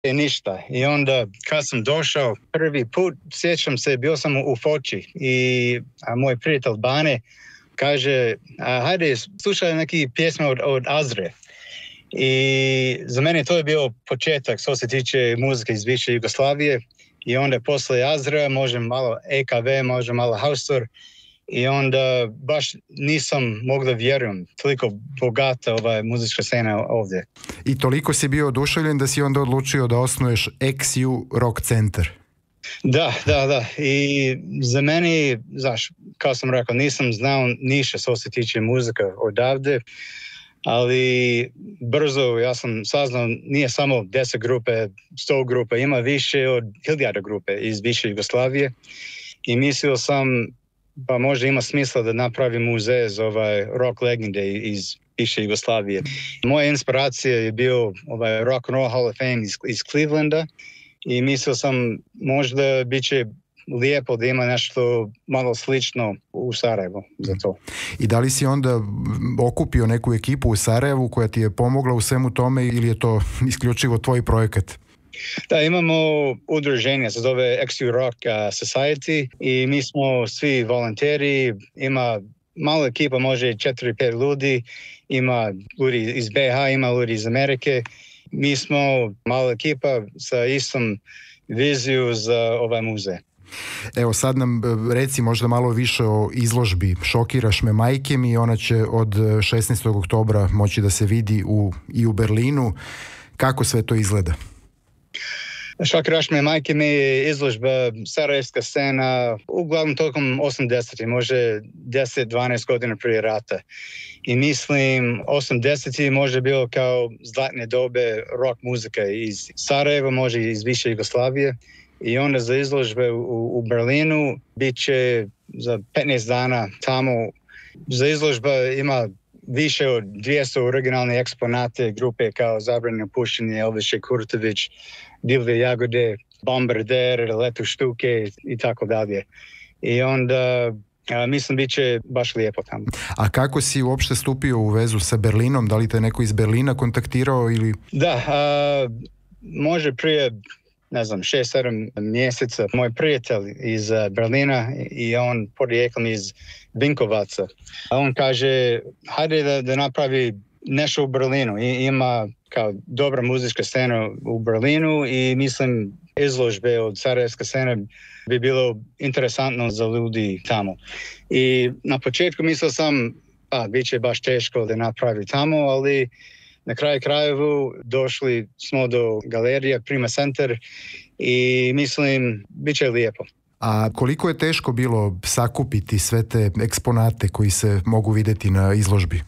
ništa. I onda kad sam došao prvi put, sjećam se, bio sam u Foči i moj prijatelj Bane kaže, hajde, slušaj neki pjesme od Azre. I za mene to je bio početak što se tiče muzike iz bivše Jugoslavije. I onda posle Azra može malo EKV, može malo Haustor. I onda baš nisam mogla vjerujem toliko bogata muzička scena ovdje. I toliko si bio oduševljen da si onda odlučio da osnuješ XU Rock Center. Da. I za mene, znaš, kao sam rekao, nisam znao ništa što se tiče muzika odavde, ali brzo ja sam saznao nije samo 10 grupe, 100 grupe, ima više od 1000 grupe iz bivše Jugoslavije. I mislio sam, pa možda ima smisla da napravim muzej za rock legende iz bivše Jugoslavije. Moja inspiracija je bio Rock and Roll Hall of Fame iz Clevelanda i mislio sam možda bit će lijepo da ima nešto malo slično u Sarajevu za to. I da li si onda okupio neku ekipu u Sarajevu koja ti je pomogla u svemu tome ili je to isključivo tvoj projekat? Da, imamo udruženje, se zove XU Rock Society i mi smo svi volonteri, ima mala ekipa, može 4-5 ljudi, ima ljudi iz BiH, ima ljudi iz Amerike. Mi smo mala ekipa sa istom viziju za ovaj muzej. Evo sad nam reci možda malo više o izložbi Šokiraš me majke mi, ona će od 16. oktobra moći da se vidi i u Berlinu. Kako sve to izgleda? Šokiraš me majke mi je izložba sarajevska scena uglavnom tokom 80. može 10-12 godina prije rata. I mislim 80. može bilo kao zlatne dobe rock muzika iz Sarajeva, može iz bivše Jugoslavije. I onda za izložbe u Berlinu bit će za 15 dana tamo. Za izložba ima više od 200 originalne eksponate grupe kao Zabranjeno pušenje, Elvis Kurtović, Divlje jagode, Bombarder, Letu štuke i tako dalje. I onda mislim bit će baš lijepo tamo. A kako si uopšte stupio u vezu sa Berlinom? Da li te neko iz Berlina kontaktirao ili? Da, može prije 6-7 mjeseca. Moj prijatelj iz Berlina i on porijeklom iz Vinkovaca. On kaže, hajde da napravi nešto u Berlinu. I ima kao dobra muzička scena u Berlinu i mislim izložbe od sarajevske scene bi bilo interesantno za ljudi tamo. I na početku mislio sam, bit će baš teško da napravi tamo, ali na kraju krajevu došli smo do galerija Prima Center i mislim bit će lijepo. A koliko je teško bilo sakupiti sve te eksponate koji se mogu vidjeti na izložbi?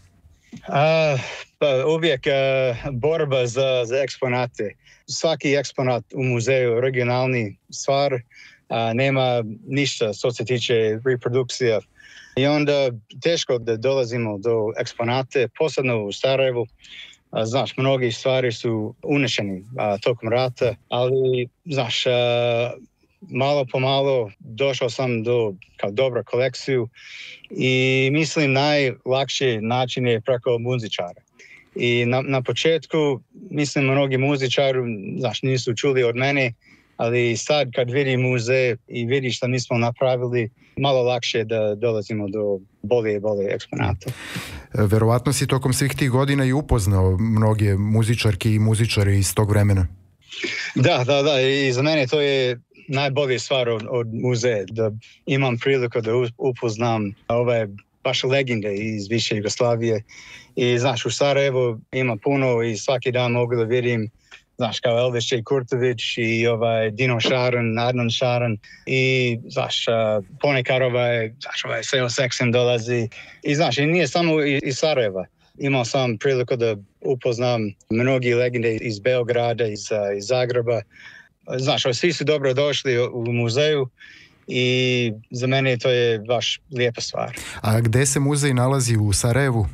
Uvijek borba za eksponate. Svaki eksponat u muzeju regionalni stvar, nema ništa što se tiče reprodukcija. I onda teško da dolazimo do eksponate, posebno u Sarajevu. Znaš, mnogi stvari su unešeni tokom rata, ali znaš, malo po malo došao sam do kao dobra kolekciju i mislim najlakši način je preko muzičara. I na početku mislim mnogi muzičari znaš, nisu čuli od mene, ali sad kad vidi muzej i vidi što mi smo napravili, malo lakše da dolazimo do bolje eksponata. Verovatno si tokom svih tih godina i upoznao mnoge muzičarke i muzičare iz tog vremena. Da, i za mene to je najbolja stvar od muzeja, da imam priliku da upoznam ove baš legende iz bivše Jugoslavije. I znaš, u Sarajevu ima puno i svaki dan mogu da vidim, znaš, kao Elvis Kurtović i Dino Šaran, Adnan Šaran i znaš, ponekad Seo Seksen dolazi. I znaš, i nije samo iz Sarajeva. Imao sam priliku da upoznam mnogi legende iz Beograda, iz Zagreba. Znaš, svi su dobro došli u muzeju i za mene to je baš lijepa stvar. A gde se muzej nalazi u Sarajevu?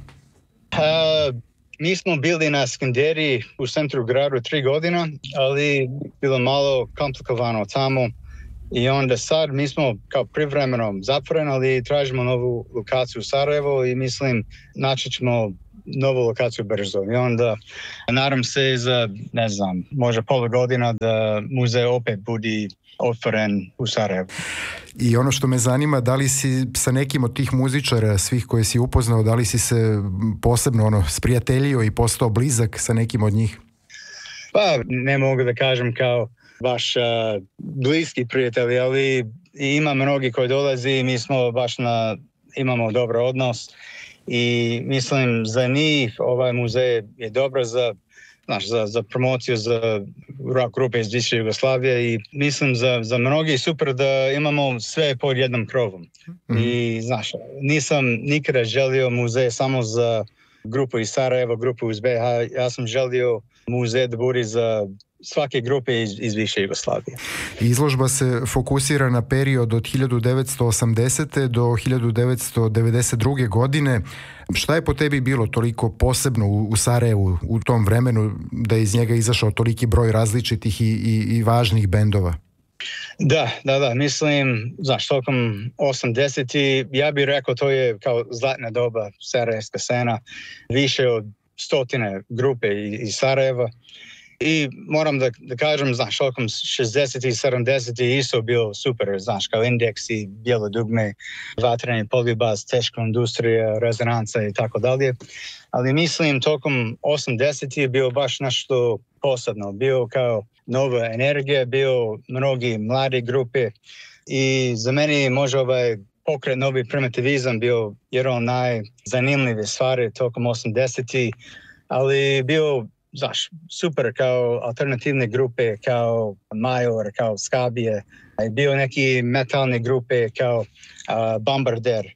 Mi smo bili na Skenderiji u centru gradu 3 godina, ali bilo malo komplikovano tamo. I onda sad mi smo kao privremeno zatvoreni, ali tražimo novu lokaciju u Sarajevu i mislim naći ćemo novu lokaciju brzo. I onda nadam se za, ne znam, možda pola godina da muzej opet bude otvoren u Sarajevu. I ono što me zanima, da li si sa nekim od tih muzičara, svih koje si upoznao, da li si se posebno sprijateljio i postao blizak sa nekim od njih? Pa ne mogu da kažem kao baš bliski prijatelji, ali ima mnogi koji dolazi i mi smo baš imamo dobar odnos i mislim za njih ovaj muzej je dobro za promociju za rock grupe iz bivše Jugoslavije i mislim za mnogi super da imamo sve pod jednom krovom. I nisam nikada želio muzej samo za grupu iz Sarajeva, grupu iz BiH, ja sam želio muzej da bude za svake grupe iz bivše Jugoslavije. Izložba se fokusira na period od 1980. do 1992. godine. Šta je po tebi bilo toliko posebno u Sarajevu u tom vremenu da je iz njega izašao toliki broj različitih i važnih bendova? Da, mislim, tokom 80. ja bih rekao to je kao zlatna doba sarajevska scena, više od 100 grupe iz Sarajeva. I moram da kažem, tokom 60. i 70. isto bio super, kao Indeksi, Bijelo dugme, Vatreni poljubas, Teška industrija, Rezonanca i tako dalje. Ali mislim, tokom 80. je bio baš nešto posebno. Bio kao nova energija, bio mnogi mladi grupe i za mene možda pokret novi primitivizam bio jedan od najzanimljivih stvari tokom 80. Ali bio super kao alternativne grupe kao Major, kao Skabije, bio neki metalne grupe kao Bombarder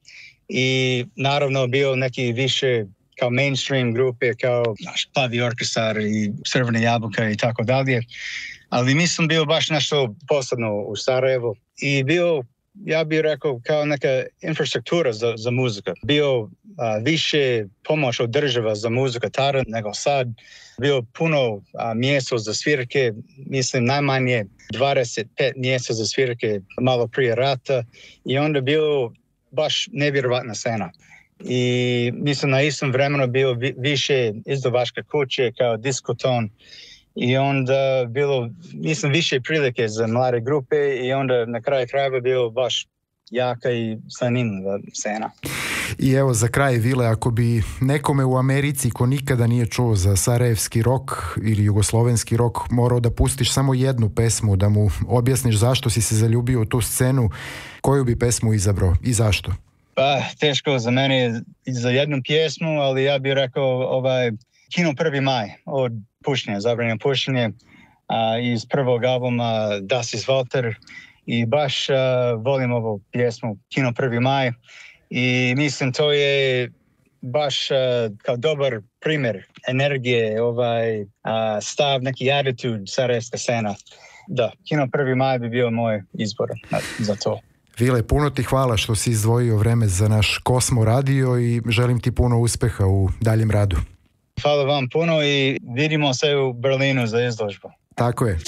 i naravno bio neki više kao mainstream grupe kao Plavi orkestar i Crvena jabuka i tako dalje. Ali mislim bio baš nešto posebno u Sarajevu i bio, ja bih rekao, kao neka infrastruktura za muziku. Bio više pomoć od država za muziku tada nego sad. Bio puno mjesta za svirke, mislim najmanje 25 mjesta za svirke malo prije rata i onda bio baš nevjerovatna scena. I mislim na istom vremenu bio više izdavačke kuće kao Diskoton i onda bilo, mislim, više prilike za mlade grupe i onda na kraju krajeva bio baš jaka i zanimljiva scena. I evo za kraj, Vile, ako bi nekome u Americi ko nikada nije čuo za sarajevski rok ili jugoslovenski rok morao da pustiš samo jednu pesmu, da mu objasniš zašto si se zaljubio u tu scenu, koju bi pesmu izabrao i zašto? Pa, teško za mene za jednu pjesmu, ali ja bih rekao Kino 1. maj od Pušenja, Zabranjeno pušenje iz prvog albuma Das ist Walter i baš volim ovu pjesmu Kino 1. maj i mislim to je baš kao dobar primjer energije, stav, neki attitude sarajevska scena. Da, Kino 1. maj bi bio moj izbor za to. Vile, puno ti hvala što si izdvojio vreme za naš Kosmo radio i želim ti puno uspeha u daljem radu. Hvala vam puno i vidimo se u Berlinu za izložbu. Tako je.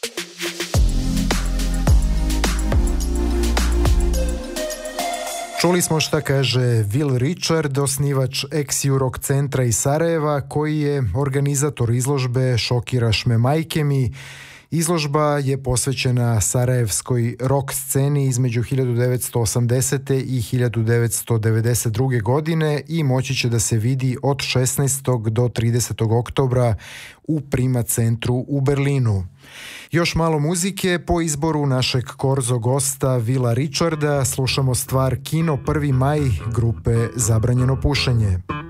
Čuli smo šta kaže Will Richard, osnivač ex-Rock centra iz Sarajeva, koji je organizator izložbe Šokiraš me majke mi. Izložba je posvećena sarajevskoj rock sceni između 1980. i 1992. godine i moći će da se vidi od 16. do 30. oktobra u Prima centru u Berlinu. Još malo muzike po izboru našeg korzo gosta Willa Richarda. Slušamo stvar Kino 1. maj grupe Zabranjeno pušenje.